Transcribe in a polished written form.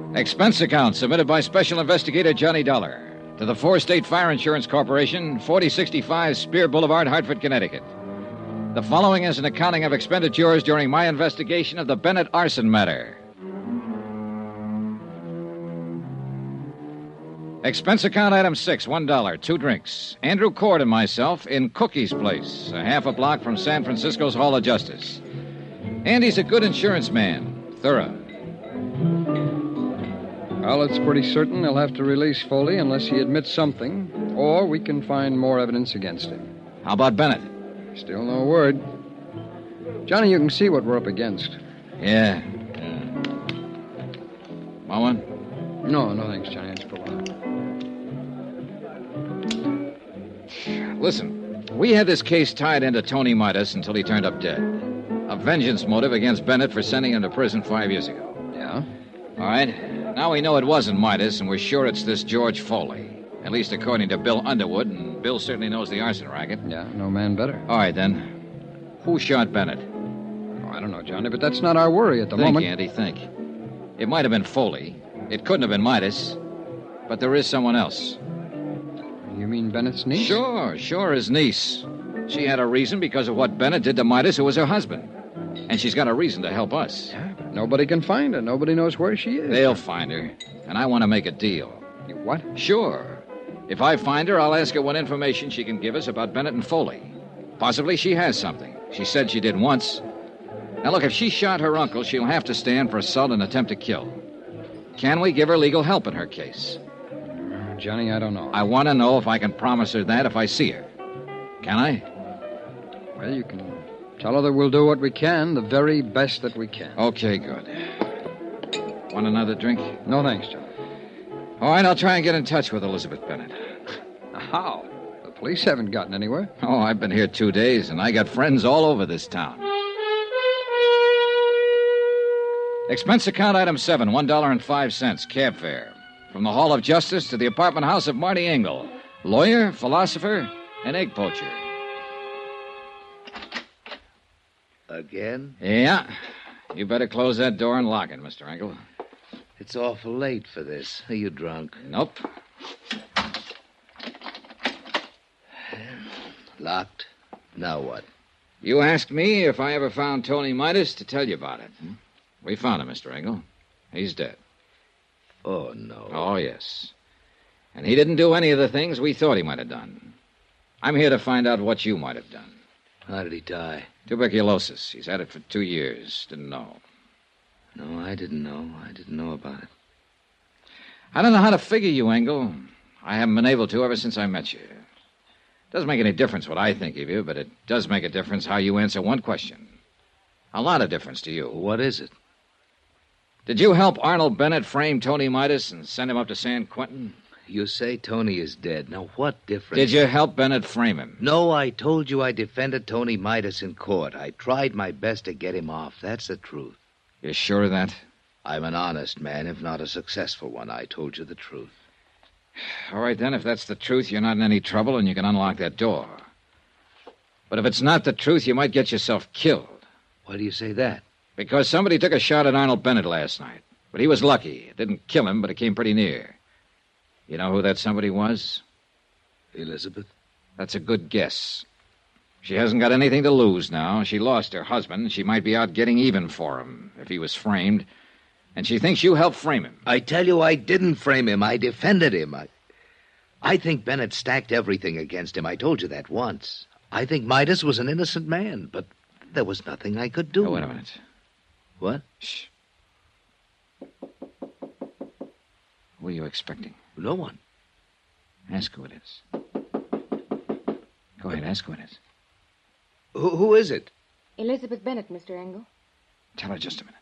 Expense account submitted by Special Investigator Johnny Dollar to the Four State Fire Insurance Corporation, 4065 Spear Boulevard, Hartford, Connecticut. The following is an accounting of expenditures during my investigation of the Bennett arson matter. Expense account item 6, $1, 2 drinks. Andrew Cord and myself in Cookie's Place, a half a block from San Francisco's Hall of Justice. Andy's a good insurance man, thorough. Well, it's pretty certain they'll have to release Foley unless he admits something, or we can find more evidence against him. How about Bennett? Still no word. Johnny, you can see what we're up against. Yeah. Want one? No, thanks, Johnny. It's for a while. Listen, we had this case tied into Tony Midas until he turned up dead. A vengeance motive against Bennett for sending him to prison 5 years ago. Yeah? All right. Now we know it wasn't Midas, and we're sure it's this George Foley. At least according to Bill Underwood, and Bill certainly knows the arson racket. Yeah, no man better. All right, then. Who shot Bennett? Oh, I don't know, Johnny, but that's not our worry at the moment. Think, Andy, think. It might have been Foley. It couldn't have been Midas. But there is someone else. You mean Bennett's niece? Sure, his niece. She had a reason because of what Bennett did to Midas, who was her husband. And she's got a reason to help us. Yeah, but nobody can find her. Nobody knows where she is. They'll find her. And I want to make a deal. You what? Sure. If I find her, I'll ask her what information she can give us about Bennett and Foley. Possibly she has something. She said she did once. Now, look, if she shot her uncle, she'll have to stand for assault and attempt to kill. Can we give her legal help in her case? Johnny, I don't know. I want to know if I can promise her that if I see her. Can I? Well, you can tell her that we'll do what we can, the very best that we can. Okay, good. Want another drink? No, thanks, Johnny. All right, I'll try and get in touch with Elizabeth Bennett. How? The police haven't gotten anywhere. Oh, I've been here 2 days, and I got friends all over this town. Expense account item 7, $1.05, cab fare. From the Hall of Justice to the apartment house of Marty Engel, lawyer, philosopher, and egg poacher. Again? Yeah. You better close that door and lock it, Mr. Engel. It's awful late for this. Are you drunk? Nope. Locked? Now what? You asked me if I ever found Tony Midas to tell you about it. We found him, Mr. Engel. He's dead. Oh, no. Oh, yes. And he didn't do any of the things we thought he might have done. I'm here to find out what you might have done. How did he die? Tuberculosis. He's had it for 2 years. Didn't know. No, I didn't know. I didn't know about it. I don't know how to figure you, Engel. I haven't been able to ever since I met you. Doesn't make any difference what I think of you, but it does make a difference how you answer one question. A lot of difference to you. What is it? Did you help Arnold Bennett frame Tony Midas and send him up to San Quentin? You say Tony is dead. Now, what difference? Did you help Bennett frame him? No, I told you I defended Tony Midas in court. I tried my best to get him off. That's the truth. You sure of that? I'm an honest man, if not a successful one. I told you the truth. All right, then, if that's the truth, you're not in any trouble and you can unlock that door. But if it's not the truth, you might get yourself killed. Why do you say that? Because somebody took a shot at Arnold Bennett last night. But he was lucky. It didn't kill him, but it came pretty near. You know who that somebody was? Elizabeth? That's a good guess. She hasn't got anything to lose now. She lost her husband. She might be out getting even for him if he was framed. And she thinks you helped frame him. I tell you, I didn't frame him. I defended him. I think Bennett stacked everything against him. I told you that once. I think Midas was an innocent man, but there was nothing I could do. Oh, wait a minute. What? Shh. Who are you expecting? No one. Ask who it is. Go ahead, ask who it is. Who is it? Elizabeth Bennett, Mr. Engel. Tell her just a minute.